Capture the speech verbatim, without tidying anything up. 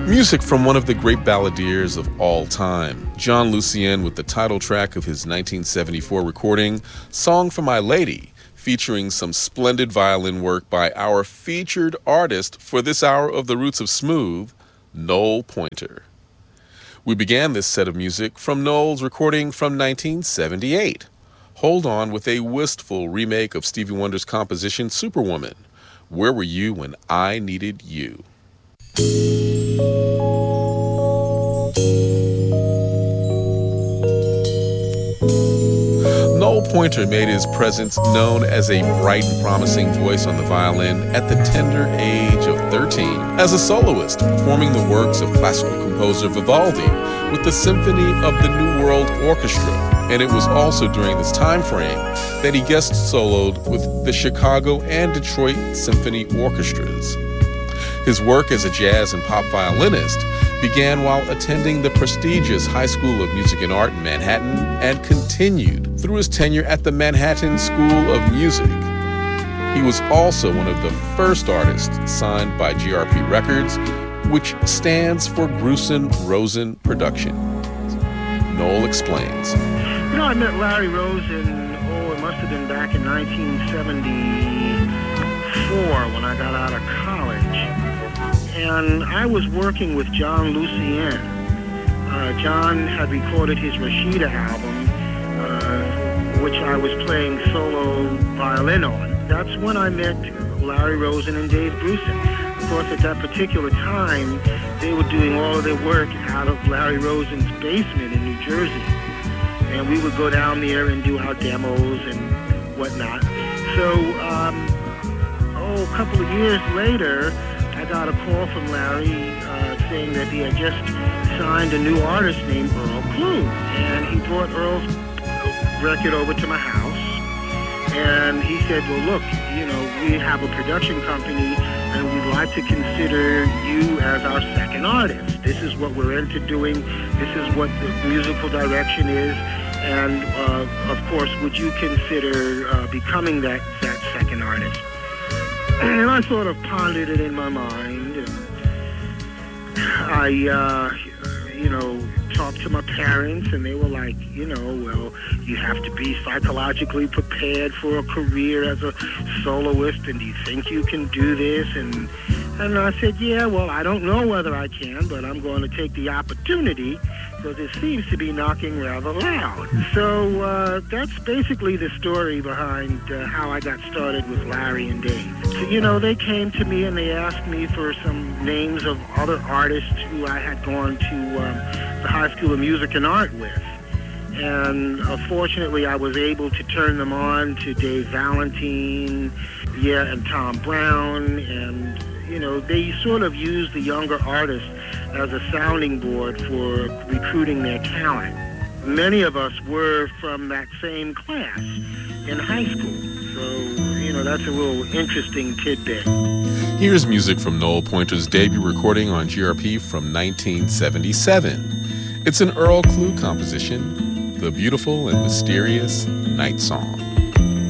Music from one of the great balladeers of all time, John Lucien, with the title track of his nineteen seventy-four recording, Song for My Lady, featuring some splendid violin work by our featured artist for this hour of The Roots of Smooth, Noel Pointer. We began this set of music from Noel's recording from nineteen seventy-eight, Hold On, with a wistful remake of Stevie Wonder's composition Superwoman, Where Were You When I Needed You? Noel Pointer made his presence known as a bright and promising voice on the violin at the tender age of thirteen as a soloist, performing the works of classical composer Vivaldi with the Symphony of the New World Orchestra. And it was also during this time frame that he guest soloed with the Chicago and Detroit Symphony Orchestras. His work as a jazz and pop violinist began while attending the prestigious High School of Music and Art in Manhattan and continued through his tenure at the Manhattan School of Music. He was also one of the first artists signed by G R P Records, which stands for Grusin Rosen Productions. Noel explains. You know, I met Larry Rosen, oh, it must have been back in nineteen seventy-four when I got out of college. And I was working with John Lucien. Uh, John had recorded his Rashida album, uh, which I was playing solo violin on. That's when I met Larry Rosen and Dave Grusin. Of course, at that particular time, they were doing all of their work out of Larry Rosen's basement in New Jersey. And we would go down there and do our demos and whatnot. So, um, oh, a couple of years later, I got a call from Larry uh, saying that he had just signed a new artist named Earl Klugh. And he brought Earl's record over to my house. And he said, well, look, you know, we have a production company and we'd like to consider you as our second artist. This is what we're into doing. This is what the musical direction is. And, uh, of course, would you consider uh, becoming that, that second artist? And I sort of pondered it in my mind. And I, uh, you know, talked to my parents, and they were like, you know, well, you have to be psychologically prepared for a career as a soloist, and do you think you can do this? And, and I said, yeah, well, I don't know whether I can, but I'm going to take the opportunity, because it seems to be knocking rather loud. So uh, that's basically the story behind uh, how I got started with Larry and Dave. So, you know, they came to me and they asked me for some names of other artists who I had gone to um, the High School of Music and Art with. And uh, fortunately, I was able to turn them on to Dave Valentine, yeah, and Tom Brown. And, you know, they sort of used the younger artists as a sounding board for recruiting their talent. Many of us were from that same class in high school. So, you know, that's a real interesting tidbit. Here's music from Noel Pointer's debut recording on G R P from nineteen seventy-seven. It's an Earl Klugh composition, The Beautiful and Mysterious Night Song.